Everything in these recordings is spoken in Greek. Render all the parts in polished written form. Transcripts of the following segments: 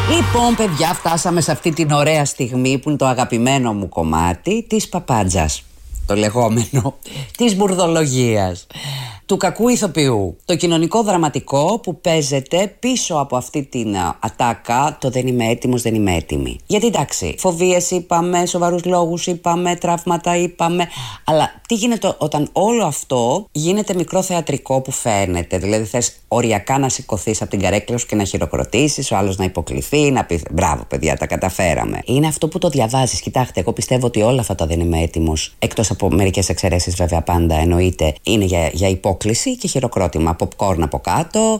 Λοιπόν, παιδιά, φτάσαμε σε αυτή την ωραία στιγμή που είναι το αγαπημένο μου κομμάτι της παπάντζας. Το λεγόμενο της μπουρδολογίας, του κακού ηθοποιού. Το κοινωνικό δραματικό που παίζεται πίσω από αυτή την ατάκα, το δεν είμαι έτοιμος, δεν είμαι έτοιμη. Γιατί εντάξει, φοβίες είπαμε, σοβαρούς λόγους είπαμε, τραύματα είπαμε, αλλά τι γίνεται όταν όλο αυτό γίνεται μικρό θεατρικό που φαίνεται? Δηλαδή θες οριακά να σηκωθείς από την καρέκλα σου και να χειροκροτήσεις, ο άλλος να υποκληθεί, να πει μπράβο παιδιά, τα καταφέραμε. Είναι αυτό που το διαβάζεις. Κοιτάξτε, εγώ πιστεύω ότι όλα αυτά τα δεν είμαι έτοιμος, εκτός από μερικές εξαιρέσεις βέβαια πάντα εννοείται, είναι για υπόκληση και χειροκρότημα. Popcorn από κάτω,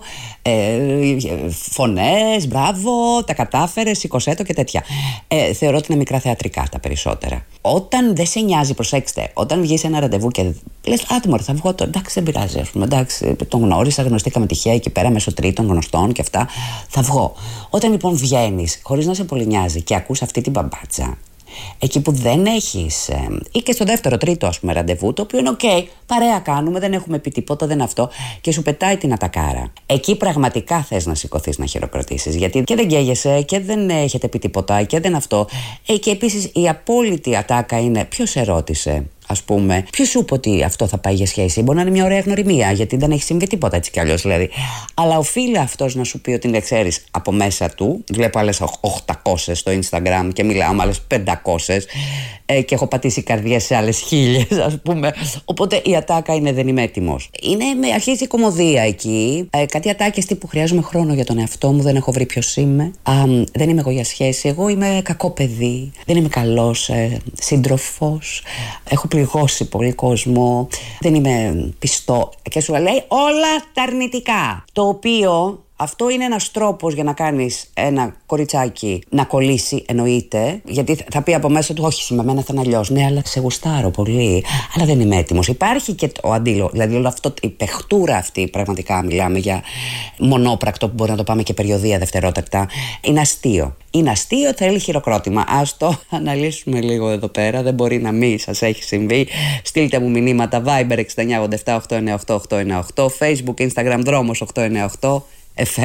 φωνές, μπράβο, τα κατάφερες, σηκωσέ το και τέτοια. Θεωρώ ότι είναι μικρά θεατρικά τα περισσότερα. Όταν δεν σε νοιάζει, προσέξτε, όταν βγεις ένα ραντεβού και λες άτομο, θα βγω τώρα, εντάξει, δεν πειράζει, ας πούμε, εντάξει, τον γνώρισα, γνωστήκαμε τυχαία εκεί πέρα μέσω τρίτων γνωστών και αυτά, θα βγω. Όταν λοιπόν βγαίνεις, χωρίς να σε πολύ νοιάζει και ακούς αυτή την μπαμπάτσα, εκεί που δεν έχεις, ή και στο δεύτερο, τρίτο ας πούμε ραντεβού, το οποίο είναι οκ, παρέα κάνουμε, δεν έχουμε πει τίποτα, δεν αυτό, και σου πετάει την ατακάρα. Εκεί πραγματικά θες να σηκωθείς να χειροκροτήσεις, γιατί και δεν καίγεσαι και δεν έχετε πει τίποτα και δεν αυτό. Και επίσης η απόλυτη ατάκα είναι ποιος σε ρώτησε. Ας πούμε, ποιος σου είπε ότι αυτό θα πάει για σχέση? Μπορεί να είναι μια ωραία γνωριμία, γιατί δεν έχει συμβεί τίποτα έτσι κι αλλιώς δηλαδή. Αλλά οφείλει αυτός να σου πει ότι δεν ξέρεις από μέσα του. Βλέπω άλλες 800 στο Instagram και μιλάω με άλλες 500 και έχω πατήσει καρδιές σε άλλες 1000, ας πούμε. Οπότε η ατάκα είναι δεν είμαι έτοιμος. Αρχίζει η κωμωδία εκεί. Κάτι ατάκες τύπου χρειάζομαι χρόνο για τον εαυτό μου, δεν έχω βρει ποιος είμαι. Δεν είμαι εγώ για σχέση. Εγώ είμαι κακό παιδί. Δεν είμαι καλός σύντροφος. Έχω πληγώσει πολύ κόσμο, δεν είμαι πιστό, και σου λέει όλα τα αρνητικά. Το οποίο αυτό είναι ένας τρόπος για να κάνεις ένα κοριτσάκι να κολλήσει, εννοείται, γιατί θα πει από μέσα του όχι, με μένα θα είναι αλλιώς. Ναι, αλλά σε γουστάρω πολύ, αλλά δεν είμαι έτοιμος. Υπάρχει και το αντίλογο, δηλαδή όλο αυτό, η παιχτούρα αυτή, πραγματικά μιλάμε για μονόπρακτο που μπορεί να το πάμε και περιοδία δευτερότακτα, είναι αστείο. Είναι αστείο, θέλει χειροκρότημα. Ας το αναλύσουμε λίγο εδώ πέρα. Δεν μπορεί να μην σας έχει συμβεί. Στείλτε μου μηνύματα Viber 6987 898 898, Facebook, Instagram Δρόμος 898.